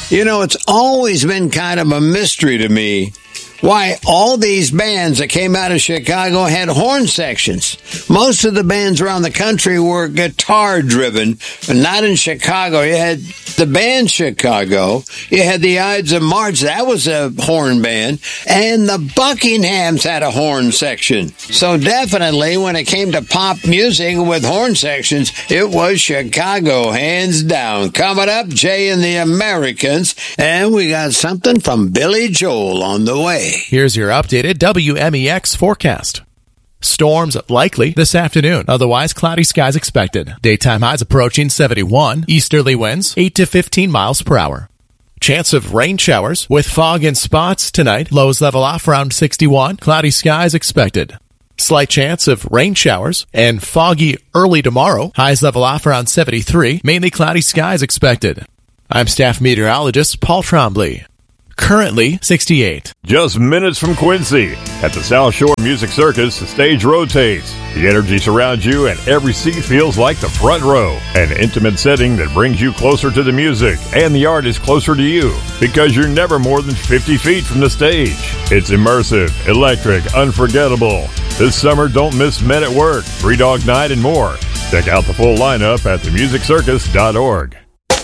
You know, it's always been kind of a mystery to me why all these bands that came out of Chicago had horn sections. Most of the bands around the country were guitar-driven, but not in Chicago. You had the band Chicago. You had the Ides of March. That was a horn band. And the Buckinghams had a horn section. So definitely, when it came to pop music with horn sections, it was Chicago, hands down. Coming up, Jay and the Americans. And we got something from Billy Joel on the way. Here's your updated WMEX forecast. Storms likely this afternoon. Otherwise, cloudy skies expected. Daytime highs approaching 71. Easterly winds 8 to 15 miles per hour. Chance of rain showers with fog in spots tonight. Lows level off around 61. Cloudy skies expected. Slight chance of rain showers and foggy early tomorrow. Highs level off around 73. Mainly cloudy skies expected. I'm staff meteorologist Paul Trombley. Currently 68. Just minutes from Quincy. At the South Shore Music Circus, the stage rotates. The energy surrounds you and every seat feels like the front row. An intimate setting that brings you closer to the music and the artist closer to you because you're never more than 50 feet from the stage. It's immersive, electric, unforgettable. This summer, don't miss Men at Work, Three Dog Night, and more. Check out the full lineup at themusiccircus.org.